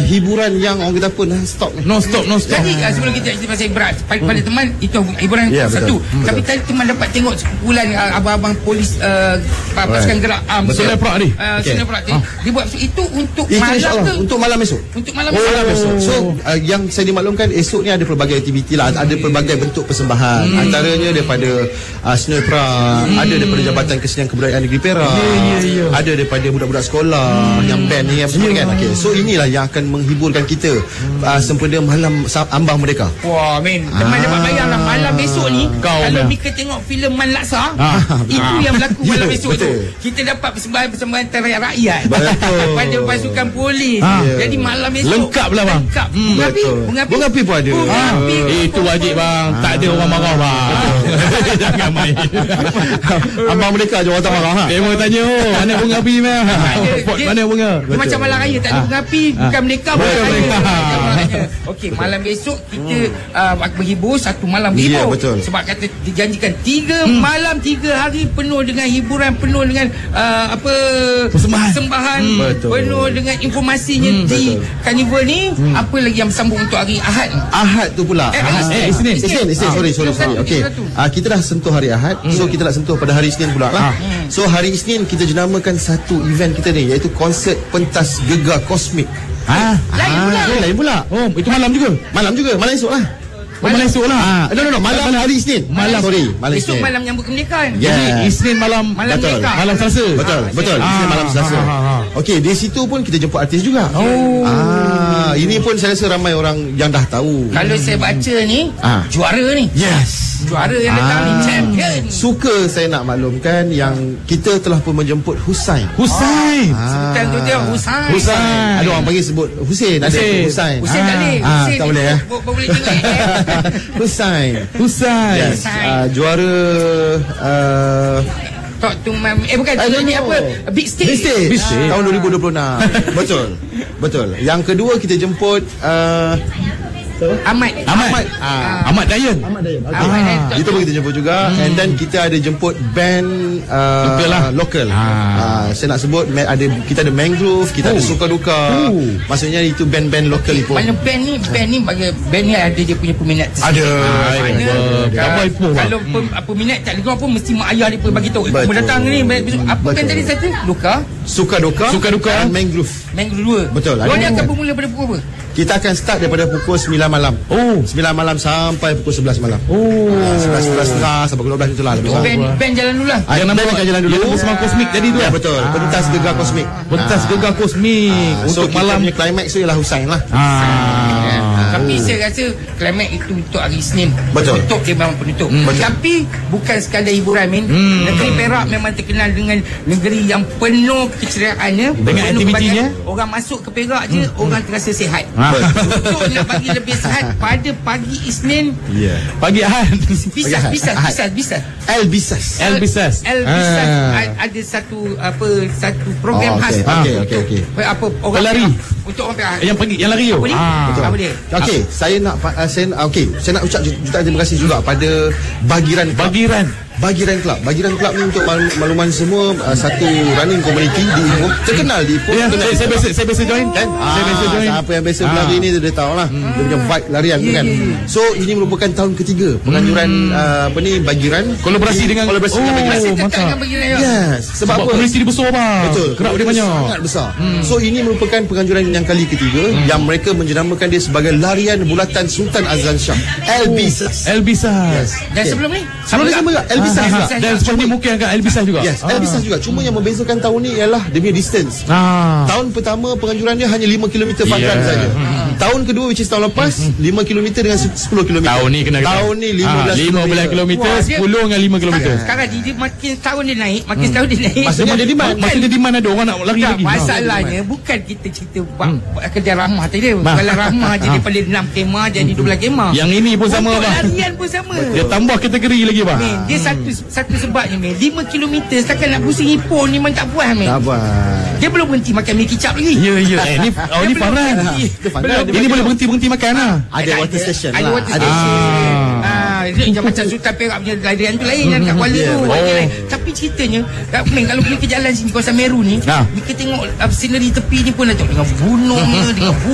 hiburan yang orang kata apa, non-stop. Jadi sebelum kita cerita pasal hiburan, pada teman itu hiburan satu. Tapi tadi teman dapat tengok sekumpulan abang-abang polis pasukan gerak Sungai Perak ni. Sungai Perak dia buat itu untuk malam ke? Untuk malam esok. Untuk malam esok. So yang saya dimaklumkan, esok ni ada pelbagai aktiviti lah, ada pelbagai bentuk persembahan. Antaranya daripada Sungai Perak, ada daripada Jabatan Kesenian Kebudayaan Negeri Perak, ada daripada budak-budak sekolah yang band ni yang semua kan. So inilah yang akan menghiburkan kita sempena malam Ambang Merdeka. Wah men, teman dapat bayanglah malam besok ni kalau Mika tengok filem Man Laksa, itu yang berlaku malam besok tu. Kita dapat persembahan teriak rakyat pada pasukan polis. Jadi malam besok lengkap lah bang. Bunga api pun ada. Itu wajib bang. Tak ada orang marah bang. Jangan main. Ambang Merdeka je orang tak marah. Memang tanya mana bunga api mah. Mana bunga? Dia macam malam raya tak ada bunga api, bukan Merdeka, bukan raya. Okey, malam besok kita berhibur satu malam berhibur. Sebab kata dijanjikan 3 malam 3 hari penuh dengan hiburan, penuh dengan persembahan, penuh dengan informasinya di karnival ni. Apa lagi yang bersambung untuk hari Ahad? Ahad tu pula. Isnin. Sorry. Okey. Kita dah sentuh hari Ahad, so kita nak sentuh pada hari Isnin pula lah. So hari Isnin kita jenamakan satu event kita ni, iaitu konsert pentas gegar kosmik. Lain pula. Oh, itu malam juga. Malam esok lah. Malam esok lah. No, malam hari Isnin. Malam esok malam nyambut kemerdekaan. Jadi Isnin malam Merdeka. Malam Selasa. Betul. Isnin malam Selasa. Okey, di situ pun kita jemput artis juga. Ini pun saya rasa ramai orang yang dah tahu. Kalau saya baca ni, juara ni. Yes. Juara yang datang ni champion. Suka saya nak maklumkan yang kita telah pun menjemput Husain. Sultan tu dia Husain. Ada orang panggil sebut Husain, ada Husain. Husain tak boleh. Tak boleh ya. Boleh tengok. Husain. Yes. Juara Talk to my ni apa? Big Stage. Tahun 2026. Betul. Yang kedua kita jemput Ahmad Dayan. Itu pun kita jemput juga. And then kita ada jemput band lokal. Saya nak sebut kita ada Mangrove, kita ada Suka Duka. Maksudnya itu band-band lokal pun. Mana band ni bagi band ni ada dia punya peminat. Ada. Kalau peminat tak dengar pun mesti mak ayah dia pun bagi tahu. Datang ni apa band tadi satu? Suka Duka dan Mangrove 2. Betul. Dia akan bermula pada pukul apa? Kita akan start daripada pukul 9 malam. 9 malam sampai pukul 11 malam. 11.30 sampai pukul 12 itulah. Band jalan dulu lah. Yang nama akan jalan dulu. Yang bersama kosmik tadi tu. Ya betul. Pentas gegar kosmik. Untuk malam punya climax tu ialah Husain lah. Tapi saya rasa climax itu untuk hari Isnin. Betul. Penutup dia memang penutup. Tapi bukan sekadar hiburan min. Negeri Perak memang terkenal dengan negeri yang penuh keceriaannya, dengan aktivitinya. Orang masuk ke Perak je orang terasa sihat. Untuk nak bagi lebih sihat pada pagi Isnin, pagi Ahad, Bisas Elbisas ada satu program khas. Okey. Apa orang lari untuk orang Perak yang lari tu. Boleh. Okey, saya nak ucap jutaan terima kasih juga pada Bagiran Club. Bagiran Club ni untuk makluman semua satu running community di Ipoh, terkenal di Ipoh. Saya biasa join kan. Siapa yang biasa berlari ni dia tahu lah. Dia punya vibe larian tu kan. So ini merupakan tahun ketiga penganjuran Bagiran kolaborasi dengan Bagiran. Yes. Sebab apa? Komuniti dia besar bang. Betul. Kerap dia banyak. Sangat besar. So ini merupakan penganjuran yang kali ketiga yang mereka menjenamakan dia sebagai larian bulatan Sultan Azlan Shah. Elbisas. Dan sebelum ni sama Elbisas juga. Dan seperti mungkin akan Elbisas juga. Yes, Elbisas juga. Cuma yang membezakan tahun ni ialah dia punya distance. Tahun pertama penganjurannya hanya 5 km fadlan saja. Tahun kedua which is tahun lepas 5 km dengan 10 km. Tahun ni 15 km, 10 dengan 5 km. Sekarang dia makin tahun dia naik, makin tahun dia naik. Maksudnya dia demand. Maksudnya demand ada orang nak lari lagi. Masalahnya bukan kita cerita kerja Rahmah tadi. Kalau Rahmah je daripada 6 kemah jadi 12 kemah. Yang ini pun sama bang. Larian pun sama. Dia tambah kategori lagi bang. Dia satu sebabnya 5 km setakat nak pusing Ipoh ni memang tak puas Tak puas. Dia belum berhenti makan mi kicap lagi. Ya. Ni Farhan. Ini boleh berhenti makan lah. Ada water station lah. Ada water station. Dia macam Sultan Perak punya larian tu lain yang kat Kuala tu. Tapi ceritanya kalau pergi ke jalan sini kawasan Meru ni, kita tengok scenery tepi ni pun ada dengan gunungnya, dengan